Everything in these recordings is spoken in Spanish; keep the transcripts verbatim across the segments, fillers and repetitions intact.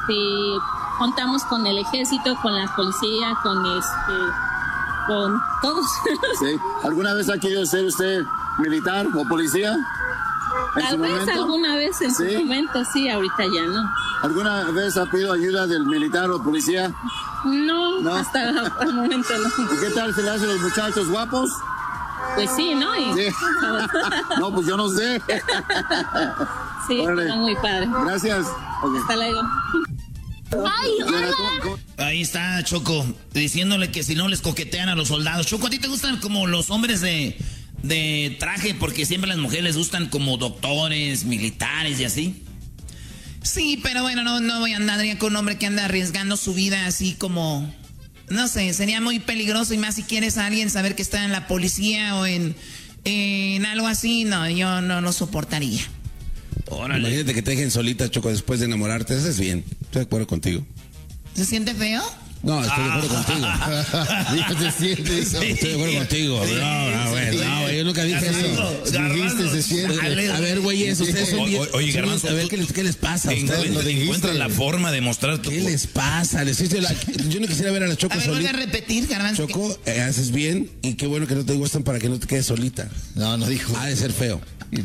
este, contamos con el ejército, con la policía, con este, con todos. Sí. ¿Alguna vez ha querido ser usted militar o policía? Tal vez momento? alguna vez en ¿Sí? su momento, sí, ahorita ya no. ¿Alguna vez ha pedido ayuda del militar o policía? No, ¿No? hasta el momento no. ¿Y qué tal se le hacen los muchachos guapos? Pues sí, ¿no? Y... Sí. No, pues yo no sé. Sí, está muy padre. Gracias. Okay. Hasta luego. Ay, hola. Ahí está Choco, diciéndole que si no les coquetean a los soldados. Choco, ¿a ti te gustan como los hombres de, de traje? Porque siempre a las mujeres les gustan como doctores, militares y así. Sí, pero bueno, no, no voy a andar con un hombre que anda arriesgando su vida así como... No sé, sería muy peligroso y más si quieres a alguien saber que está en la policía o en, en algo así. No, yo no lo soportaría. Órale. Imagínate que te dejen solita, Choco, después de enamorarte. Eso es bien. Estoy de acuerdo contigo. ¿Se siente feo? No, estoy de acuerdo contigo. Se siente eso. Sí. Estoy de acuerdo contigo. Sí. No, no, güey, no, yo nunca dije Garbanzo, eso. Garbanzo. Se siente. A ver, güey, eso. Ustedes son bien. Oye, Garbanzo, a ver, ¿qué les, qué les pasa? Ustedes encuentran la forma de mostrar tu... ¿Qué les pasa? Les la... Yo no quisiera ver a la Choco solita. A ver, voy a repetir, Garbanzo. Choco, eh, haces bien y qué bueno que no te gustan para que no te quedes solita. No, no dijo. Ha de ser feo.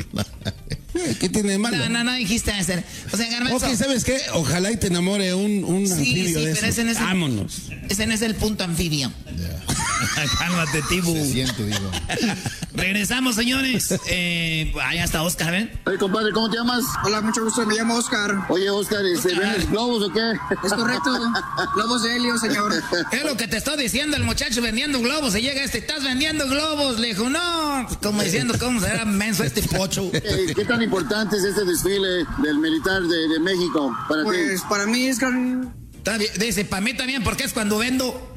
¿Qué tiene de malo? No, no, no dijiste hacer. O sea, Garbanzo. Ok, ¿sabes qué? Ojalá y te enamore un, un sí, anfibio sí, de pero eso. Ese no es el, Vámonos. Ese no es el punto anfibio. Yeah. Cálmate, Tibu. Se siente, digo. Regresamos, señores. Eh, allá está Oscar, ¿ven? Oye, compadre, ¿cómo te llamas? Hola, mucho gusto, me llamo Oscar. Oye, Oscar, ¿se ven globos o qué? Es correcto, globos de helio, señor. Es lo que te estoy diciendo, el muchacho vendiendo globos. Se llega este, estás vendiendo globos. Le dijo, no, como diciendo, ¿cómo será menso este pocho? Eh, ¿Qué tan importante es este desfile del militar de, de México para pues, ti? Pues para mí es que... Dice, para mí también, porque es cuando vendo...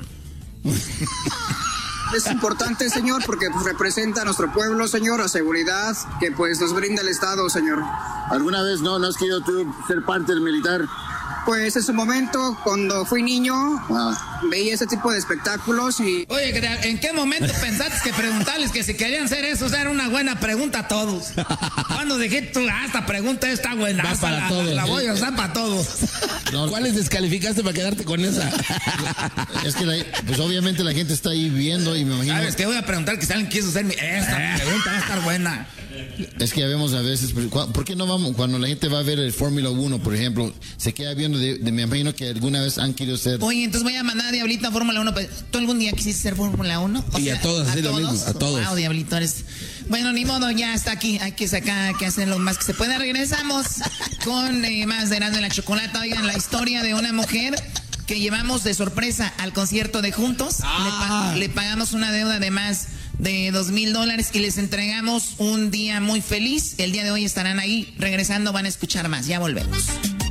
Es importante, señor, porque pues, representa a nuestro pueblo, señor, la seguridad que pues nos brinda el Estado, señor. ¿Alguna vez no, no has querido tú ser parte del militar? Pues en su momento, cuando fui niño, ah. veía ese tipo de espectáculos y... Oye, ¿en qué momento pensaste que preguntarles que si querían hacer eso? O sea, era una buena pregunta a todos. Cuando dijiste tú, ah, esta pregunta está buena, va para la, todos, la voy a usar para todos. No, ¿cuáles descalificaste para quedarte con esa? Es que, la, pues obviamente la gente está ahí viendo y me imagino... ¿Sabes qué? Voy a preguntar que si alguien quiso hacerme esta pregunta, va a estar buena. Es que ya vemos a veces, ¿por qué no vamos? Cuando la gente va a ver el Fórmula uno, por ejemplo, se queda viendo, de, de, me imagino que alguna vez han querido ser... Oye, entonces voy a mandar a Diablito a Fórmula uno. ¿Tú algún día quisiste ser Fórmula uno? O y sea, a todos, a, todos? Mismo, a todos. Wow, Diablito, eres... Bueno, ni modo, ya está aquí. Hay que sacar, hay que hacer lo más que se pueda. Regresamos con eh, más de Erasmo y la Chocolata. Oigan, la historia de una mujer que llevamos de sorpresa al concierto de Juntos. Ah. Le, pa le pagamos una deuda de más de dos mil dólares y les entregamos un día muy feliz. El día de hoy estarán ahí. Regresando van a escuchar más. Ya volvemos.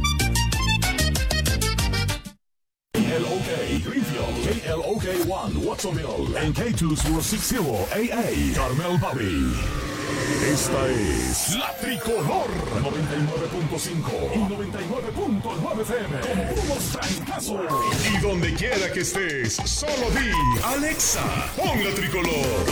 L O K Greenfield, K L O K uno Watsonville, en K dos cero sesenta A A Carmel Valley. Esta es La Tricolor noventa y nueve punto cinco y noventa y nueve punto nueve F M con puros trancazos. Y donde quiera que estés, solo di Alexa, pon La Tricolor.